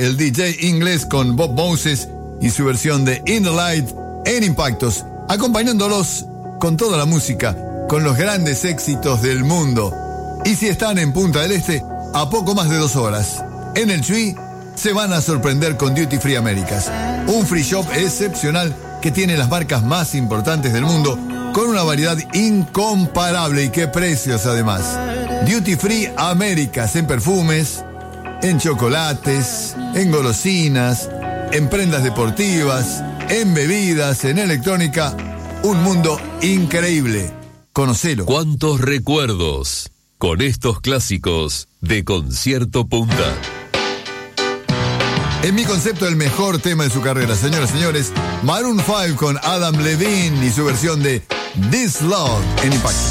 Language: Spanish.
el DJ inglés con Bob Moses y su versión de In the Light en Impactos, acompañándolos con toda la música, con los grandes éxitos del mundo. Y si están en Punta del Este, a poco más de 2 horas, en el Chuy, se van a sorprender con Duty Free Américas, un free shop excepcional que tiene las marcas más importantes del mundo, con una variedad incomparable y qué precios además. Duty Free Américas en perfumes, en chocolates, en golosinas, en prendas deportivas, en bebidas, en electrónica. Un mundo increíble. Conocelo. ¿Cuántos recuerdos con estos clásicos de Concierto Punta? En mi concepto, el mejor tema de su carrera, señoras y señores, Maroon 5 con Adam Levine y su versión de This Love en Impacto.